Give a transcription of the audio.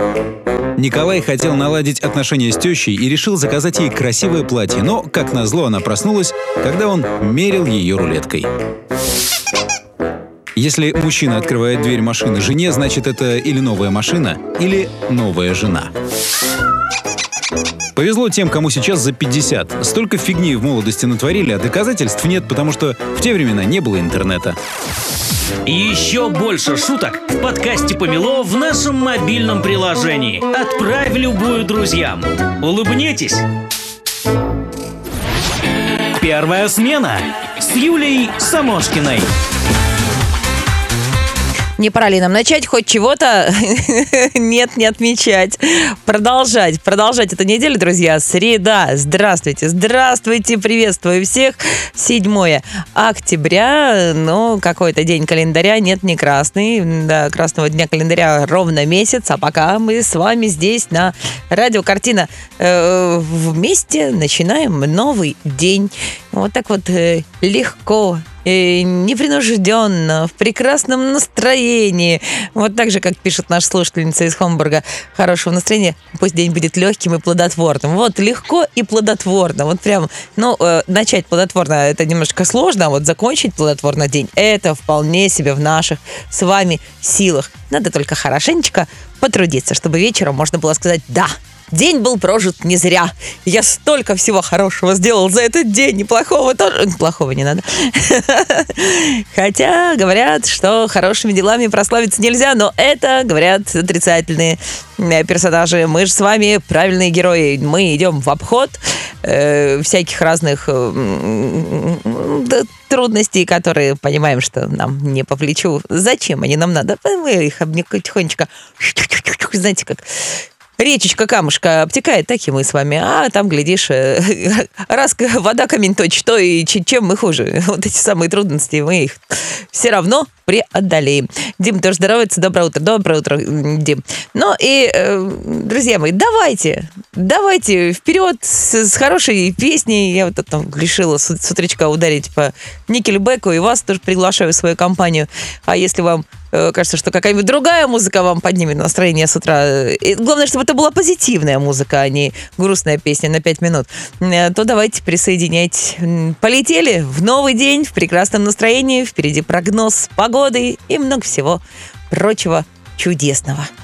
Николай хотел наладить отношения с тещей и решил заказать ей красивое платье, но, как назло, она проснулась, когда он мерил ее рулеткой. Если мужчина открывает дверь машины жене, значит, это или новая машина, или новая жена. Повезло тем, кому сейчас за 50. Столько фигни в молодости натворили, а доказательств нет, потому что в те времена не было интернета. Еще больше шуток в подкасте «Помело» в нашем мобильном приложении. Отправь любую друзьям. Улыбнитесь! Первая смена с Юлией Самошкиной. Не пора ли нам начать хоть чего-то? Нет, не отмечать. Продолжать эту неделю, друзья. Среда. Здравствуйте, приветствую всех. 7 октября, какой-то день календаря, нет, не красный. До красного дня календаря ровно месяц, а пока мы с вами здесь на радио «Картина» вместе начинаем новый день. Вот так вот легко, непринужденно, в прекрасном настроении. Вот так же, как пишет наша слушательница из Хомбурга, хорошего настроения, пусть день будет легким и плодотворным. Вот легко и плодотворно. Вот прям, начать плодотворно это немножко сложно, а вот закончить плодотворно день это вполне себе в наших с вами силах. Надо только хорошенечко потрудиться, чтобы вечером можно было сказать «да». День был прожит не зря. Я столько всего хорошего сделал за этот день. И плохого тоже. Плохого не надо. Хотя говорят, что хорошими делами прославиться нельзя, но это, говорят, отрицательные персонажи. Мы же с вами правильные герои. Мы идем в обход всяких разных трудностей, которые понимаем, что нам не по плечу. Зачем они нам надо? Мы их тихонечко, знаете, как речечка камушка обтекает, так и мы с вами. А там, глядишь, раз вода камень точит, то и чем мы хуже. Вот эти самые трудности, мы их все равно преодолеем. Дим тоже здоровается. Доброе утро. Доброе утро, Дим. Друзья мои, давайте вперед с хорошей песней. Я вот там решила с утречка ударить по Никельбеку, и вас тоже приглашаю в свою компанию. А если вам кажется, что какая-нибудь другая музыка вам поднимет настроение с утра, и главное, чтобы это была позитивная музыка, а не грустная песня на 5 минут, то давайте присоединять. Полетели в новый день, в прекрасном настроении. Впереди прогноз погоды и много всего прочего чудесного.